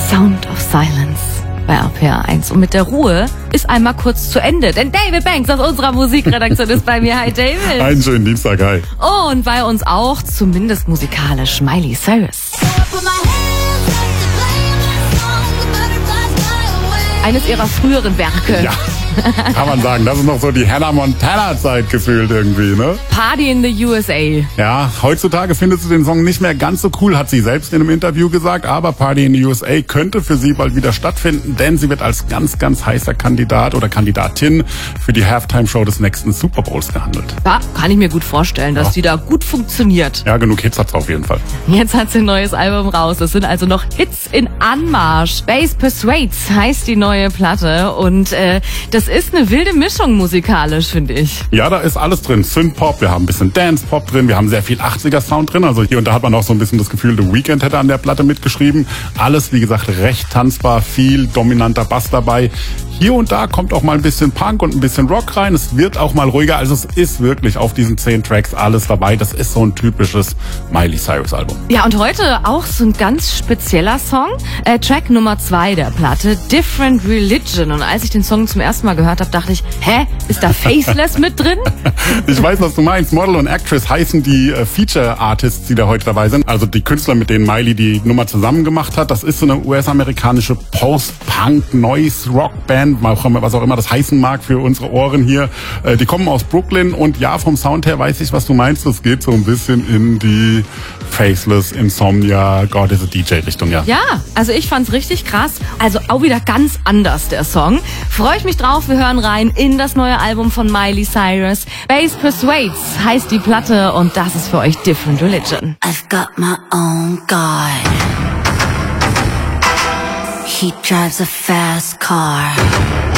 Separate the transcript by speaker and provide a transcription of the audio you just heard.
Speaker 1: Sound of Silence bei RPR 1. Und mit der Ruhe ist einmal kurz zu Ende. Denn David Banks aus unserer Musikredaktion ist bei mir. Hi David.
Speaker 2: Einen schönen Dienstag, hi.
Speaker 1: Und bei uns auch, zumindest musikalisch, Miley Cyrus. Eines ihrer früheren Werke.
Speaker 2: Ja, kann man sagen. Das ist noch so die Hannah Montana-Zeit gefühlt irgendwie, ne?
Speaker 1: Party in the USA.
Speaker 2: Ja, heutzutage findet sie den Song nicht mehr ganz so cool, hat sie selbst in einem Interview gesagt. Aber Party in the USA könnte für sie bald wieder stattfinden, denn sie wird als ganz, ganz heißer Kandidat oder Kandidatin für die Halftime-Show des nächsten Super Bowls gehandelt.
Speaker 1: Ja, kann ich mir gut vorstellen, dass die da gut funktioniert.
Speaker 2: Ja, genug Hits hat's auf jeden Fall.
Speaker 1: Jetzt hat sie ein neues Album raus. Es sind also noch Hits in Anmarsch. Bass Persuades heißt die neue Platte und das ist eine wilde Mischung musikalisch, finde ich.
Speaker 2: Ja, da ist alles drin. Synth-Pop, wir haben ein bisschen Dance-Pop drin, wir haben sehr viel 80er-Sound drin. Also hier und da hat man auch so ein bisschen das Gefühl, The Weeknd hätte an der Platte mitgeschrieben. Alles, wie gesagt, recht tanzbar, viel dominanter Bass dabei. Hier und da kommt auch mal ein bisschen Punk und ein bisschen Rock rein. Es wird auch mal ruhiger. Also es ist wirklich auf diesen 10 Tracks alles dabei. Das ist so ein typisches Miley Cyrus Album.
Speaker 1: Ja, und heute auch so ein ganz spezieller Song. Track Nummer 2 der Platte, Different Religion. Und als ich den Song zum ersten Mal gehört habe, dachte ich, ist da Faceless mit drin?
Speaker 2: Ich weiß, was du meinst. Model und Actress heißen die Feature-Artists, die da heute dabei sind. Also die Künstler, mit denen Miley die Nummer zusammen gemacht hat. Das ist so eine US-amerikanische Post-Punk-Noise-Rock-Band, was auch immer das heißen mag für unsere Ohren hier. Die kommen aus Brooklyn und ja, vom Sound her weiß ich, was du meinst. Das geht so ein bisschen in die Faceless, Insomnia, God is a DJ-Richtung, ja.
Speaker 1: Ja, also ich fand's richtig krass. Also auch wieder ganz anders, der Song. Freue ich mich drauf. Wir hören rein in das neue Album von Miley Cyrus. Bass Persuades heißt die Platte und das ist für euch Different Religion.
Speaker 3: I've got my own God. He drives a fast car.